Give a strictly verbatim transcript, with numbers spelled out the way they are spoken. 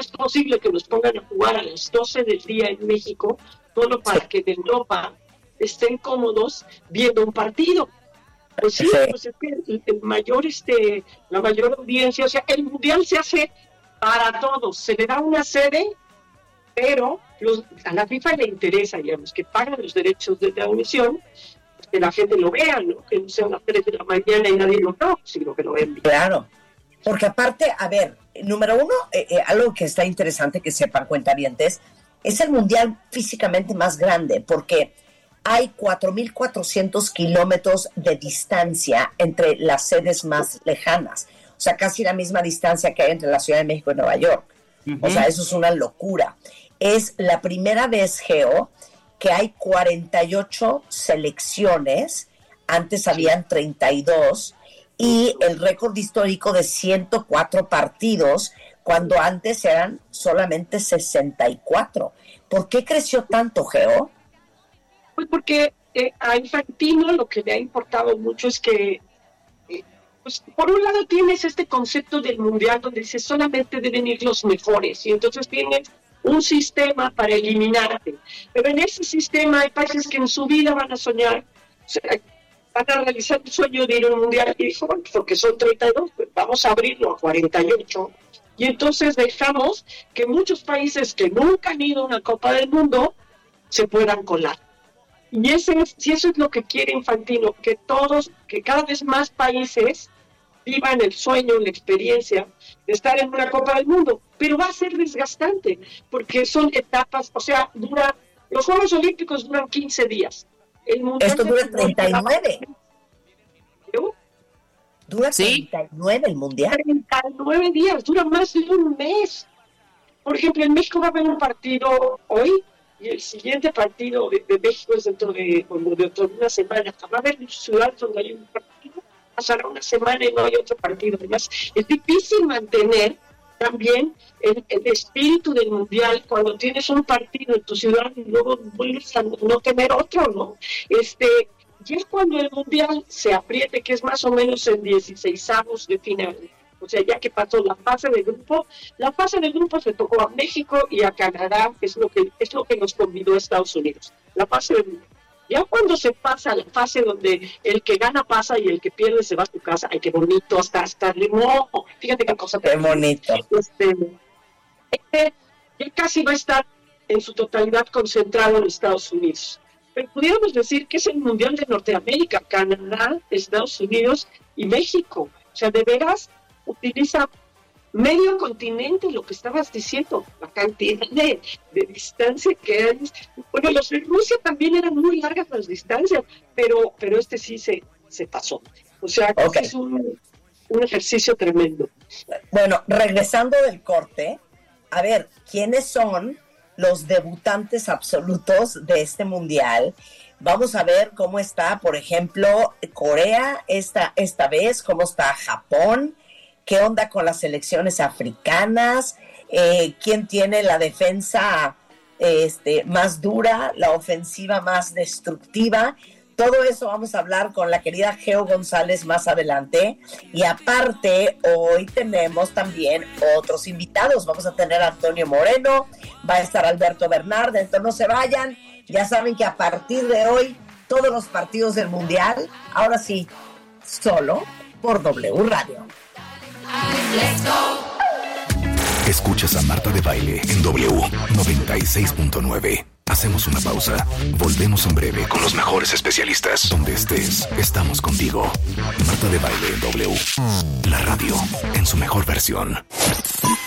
es posible que nos pongan a jugar a las doce del día en México, solo para que en Europa estén cómodos viendo un partido. Pues sí, pues es que el, el mayor, este, la mayor audiencia, o sea, el mundial se hace para todos, se le da una sede, pero los, a la FIFA le interesa, digamos, que pagan los derechos de transmisión, que la gente lo vea, ¿no? Que no sea a las tres de la mañana y nadie lo ve, sino que lo ven. Claro, porque aparte, a ver, número uno, eh, eh, algo que está interesante que sepan cuentavientes, es el mundial físicamente más grande, porque hay cuatro mil cuatrocientos kilómetros de distancia entre las sedes más lejanas. O sea, casi la misma distancia que hay entre la Ciudad de México y Nueva York. Uh-huh. O sea, eso es una locura. Es la primera vez, Geo, que hay cuarenta y ocho selecciones. Antes habían treinta y dos. Y el récord histórico de ciento cuatro partidos, cuando antes eran solamente sesenta y cuatro. ¿Por qué creció tanto, Geo? Pues porque eh, a Infantino lo que le ha importado mucho es que, eh, pues por un lado tienes este concepto del mundial donde dice solamente deben ir los mejores, y entonces tienes un sistema para eliminarte. Pero en ese sistema hay países que en su vida van a soñar, o sea, van a realizar el sueño de ir a un mundial, y dijo, bueno, porque son treinta y dos, pues vamos a abrirlo a cuarenta y ocho. Y entonces dejamos que muchos países que nunca han ido a una Copa del Mundo se puedan colar. Y ese es, si eso es lo que quiere Infantino, que todos, que cada vez más países vivan el sueño, la experiencia de estar en una Copa del Mundo. Pero va a ser desgastante, porque son etapas, o sea, dura, los Juegos Olímpicos duran quince días. El mundial Esto dura treinta y nueve. ¿No? Dura ¿Sí? treinta y nueve el mundial. treinta y nueve días, dura más de un mes. Por ejemplo, en México va a haber un partido hoy, y el siguiente partido de, de México es dentro de, como de, de una semana. Va a haber ciudades donde hay un partido, pasará una semana y no hay otro partido. Además, es difícil mantener también el, el espíritu del mundial cuando tienes un partido en tu ciudad y luego vuelves a no tener otro, ¿no? Este, y es cuando el mundial se apriete, que es más o menos en dieciseisavos de final. O sea, ya que pasó la fase de grupo, la fase de grupo se tocó a México y a Canadá, que es lo que es lo que nos convidó a Estados Unidos. La fase de grupo. Ya cuando se pasa a la fase donde el que gana pasa y el que pierde se va a su casa, ay, qué bonito, hasta hasta no, fíjate qué cosa. Qué bonito. Este, este, él casi va a estar en su totalidad concentrado en Estados Unidos. Pero pudiéramos decir que es el Mundial de Norteamérica, Canadá, Estados Unidos y México. O sea, de veras utiliza medio continente, lo que estabas diciendo, la cantidad de, de distancia que hay. Bueno, los de Rusia también eran muy largas las distancias, pero pero este sí se, se pasó. O sea, okay. Es un, un ejercicio tremendo. Bueno, regresando del corte, a ver, ¿quiénes son los debutantes absolutos de este mundial? Vamos a ver cómo está, por ejemplo, Corea esta, esta vez, cómo está Japón, qué onda con las selecciones africanas, eh, quién tiene la defensa este, más dura, la ofensiva más destructiva. Todo eso vamos a hablar con la querida Geo González más adelante. Y aparte, hoy tenemos también otros invitados. Vamos a tener a Antonio Moreno, va a estar Alberto Bernard, entonces no se vayan. Ya saben que a partir de hoy, todos los partidos del Mundial, ahora sí, solo por W Radio. Let's go. Escuchas a Marta de Baile en W noventa y seis punto nueve. Hacemos una pausa. Volvemos en breve con los mejores especialistas. Donde estés, estamos contigo. Marta de Baile en W. La radio en su mejor versión.